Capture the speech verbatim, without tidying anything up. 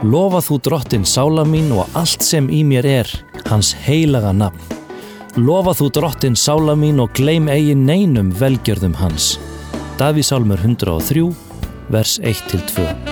Lofa þú drottinn sála mín og allt sem í mér er, hans heilaga nafn. Lofa þú drottinn sála mín og gleym eigi neinum velgjörðum hans. Davíðsálmur hundrað og þrjú, vers eitt til tvö.